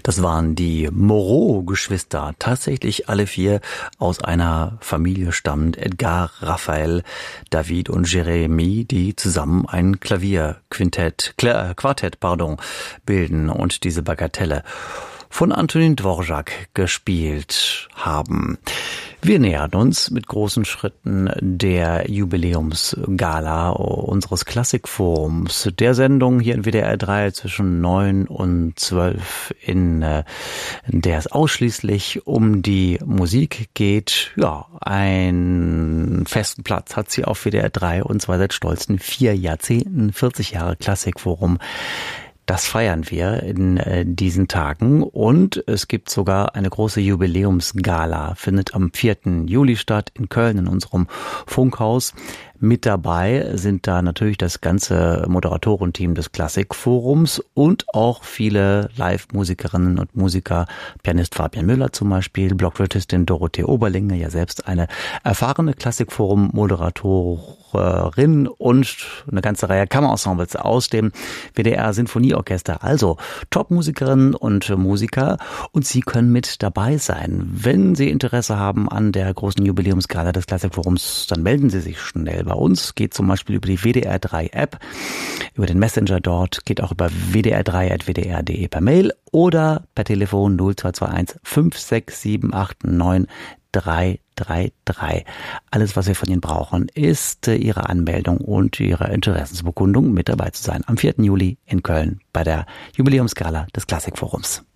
Das waren die Moreau-Geschwister, tatsächlich alle vier aus einer Familie stammend, Edgar, Raphael, David und Jérémie, die zusammen ein Quartett bilden und diese Bagatelle von Antonin Dvorak gespielt haben. Wir nähern uns mit großen Schritten der Jubiläumsgala unseres Klassikforums, der Sendung hier in WDR 3 zwischen 9 und 12, in der es ausschließlich um die Musik geht. Ja, einen festen Platz hat sie auf WDR 3 und zwar seit stolzen 4 Jahrzehnten, 40 Jahre Klassikforum. Das feiern wir in diesen Tagen und es gibt sogar eine große Jubiläumsgala, findet am 4. Juli statt in Köln in unserem Funkhaus. Mit dabei sind da natürlich das ganze Moderatorenteam des Klassikforums und auch viele Live-Musikerinnen und Musiker, Pianist Fabian Müller zum Beispiel, Blockflötistin Dorothee Oberlinge, ja selbst eine erfahrene Klassikforum-Moderatorin und eine ganze Reihe Kammerensembles aus dem WDR-Sinfonieorchester. Also Top-Musikerinnen und Musiker und Sie können mit dabei sein. Wenn Sie Interesse haben an der großen Jubiläumsgala des Klassikforums, dann melden Sie sich schnell bei uns. Geht zum Beispiel über die WDR 3 App, über den Messenger dort, geht auch über wdr3@wdr.de per Mail oder per Telefon 0221 56789 333. Alles, was wir von Ihnen brauchen, ist Ihre Anmeldung und Ihre Interessensbekundung, mit dabei zu sein am 4. Juli in Köln bei der Jubiläumsgala des Klassikforums.